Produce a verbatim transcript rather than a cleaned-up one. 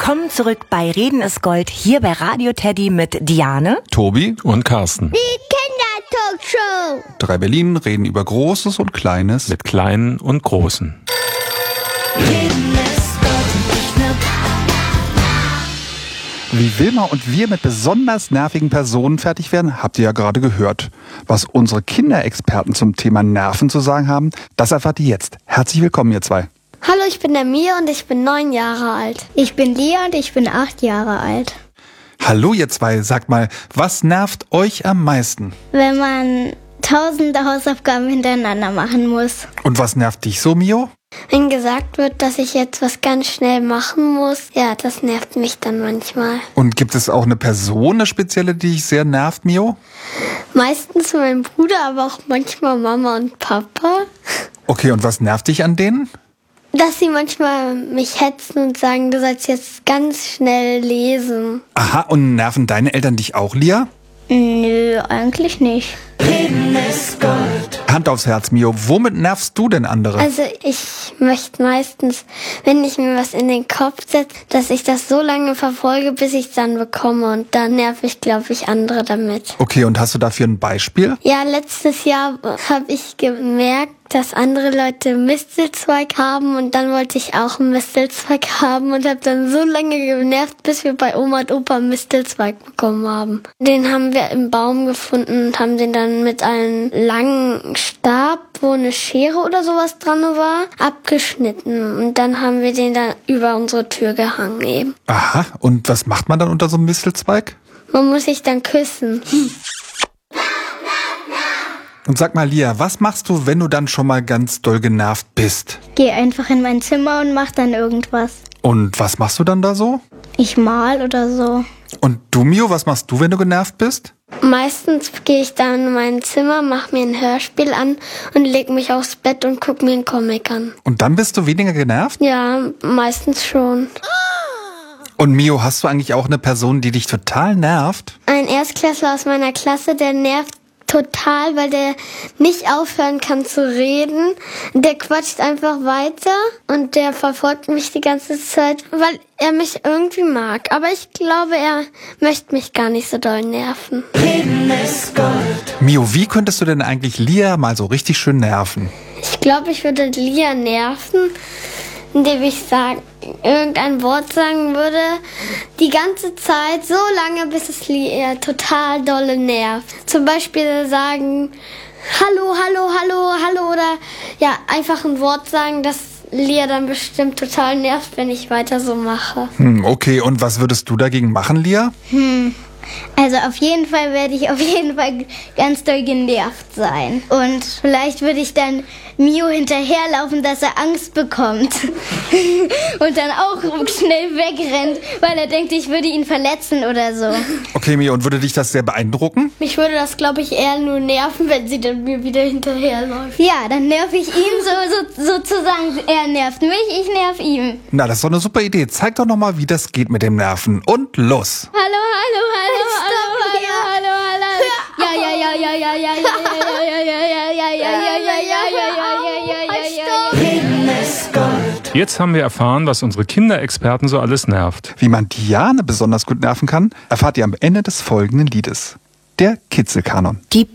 Willkommen zurück bei Reden ist Gold, hier bei Radio Teddy mit Diane, Tobi und Carsten. Die Kindertalkshow. Drei Berlin reden über Großes und Kleines. Mit Kleinen und Großen. Reden ist Gold. Wie Wilma und wir mit besonders nervigen Personen fertig werden, habt ihr ja gerade gehört. Was unsere Kinderexperten zum Thema Nerven zu sagen haben, das erfahrt ihr jetzt. Herzlich willkommen, ihr zwei. Hallo, ich bin der Mia und ich bin neun Jahre alt. Ich bin Lia und ich bin acht Jahre alt. Hallo, ihr zwei. Sagt mal, was nervt euch am meisten? Wenn man tausende Hausaufgaben hintereinander machen muss. Und was nervt dich so, Mio? Wenn gesagt wird, dass ich jetzt was ganz schnell machen muss, ja, das nervt mich dann manchmal. Und gibt es auch eine Person, eine spezielle, die dich sehr nervt, Mio? Meistens mein Bruder, aber auch manchmal Mama und Papa. Okay, und was nervt dich an denen? Dass sie manchmal mich hetzen und sagen, du sollst jetzt ganz schnell lesen. Aha, und nerven deine Eltern dich auch, Lia? Nö, eigentlich nicht. Reden ist Gold. Hand aufs Herz, Mio. Womit nervst du denn andere? Also ich möchte meistens, wenn ich mir was in den Kopf setze, dass ich das so lange verfolge, bis ich es dann bekomme. Und da nerv ich, glaube ich, andere damit. Okay, und hast du dafür ein Beispiel? Ja, letztes Jahr habe ich gemerkt, dass andere Leute Mistelzweig haben und dann wollte ich auch einen Mistelzweig haben und habe dann so lange genervt, bis wir bei Oma und Opa einen Mistelzweig bekommen haben. Den haben wir im Baum gefunden und haben den dann mit einem langen Stab, wo eine Schere oder sowas dran war, abgeschnitten. Und dann haben wir den dann über unsere Tür gehangen eben. Aha, und was macht man dann unter so einem Mistelzweig? Man muss sich dann küssen. Und sag mal, Lia, was machst du, wenn du dann schon mal ganz doll genervt bist? Geh einfach in mein Zimmer und mach dann irgendwas. Und was machst du dann da so? Ich mal oder so. Und du, Mio, was machst du, wenn du genervt bist? Meistens gehe ich dann in mein Zimmer, mache mir ein Hörspiel an und leg mich aufs Bett und guck mir einen Comic an. Und dann bist du weniger genervt? Ja, meistens schon. Und Mio, hast du eigentlich auch eine Person, die dich total nervt? Ein Erstklässler aus meiner Klasse, der nervt total, weil der nicht aufhören kann zu reden. Der quatscht einfach weiter und der verfolgt mich die ganze Zeit, weil er mich irgendwie mag. Aber ich glaube, er möchte mich gar nicht so doll nerven. Reden ist Gold. Mio, wie könntest du denn eigentlich Lia mal so richtig schön nerven? Ich glaube, ich würde Lia nerven, indem ich sagen, irgendein Wort sagen würde, die ganze Zeit, so lange, bis es Lia total dolle nervt. Zum Beispiel sagen, hallo, hallo, hallo, hallo oder ja, einfach ein Wort sagen, das Lia dann bestimmt total nervt, wenn ich weiter so mache. Hm, okay, und was würdest du dagegen machen, Lia? Hm. Also auf jeden Fall werde ich auf jeden Fall ganz doll genervt sein. Und vielleicht würde ich dann Mio hinterherlaufen, dass er Angst bekommt. Und dann auch schnell wegrennt, weil er denkt, ich würde ihn verletzen oder so. Okay, Mio, und würde dich das sehr beeindrucken? Mich würde das, glaube ich, eher nur nerven, wenn sie dann mir wieder hinterherläuft. Ja, dann nerv ich ihn so, so, sozusagen. Er nervt mich, ich nerv ihn. Na, das ist doch eine super Idee. Zeig doch nochmal, wie das geht mit dem Nerven. Und los! Hallo, hallo, hallo, hallo, hallo, hallo, hallo. Ja, ja, ja, ja, ja, ja, ja, ja, ja, ja, ja, ja, ja, ja, ja, ja, ja, ja, ja, ja. Reden ist Gold. Jetzt haben wir erfahren, was unsere Kinderexperten so alles nervt. Wie man Diane besonders gut nerven kann, erfahrt ihr am Ende des folgenden Liedes. Der Kitzelkanon. Die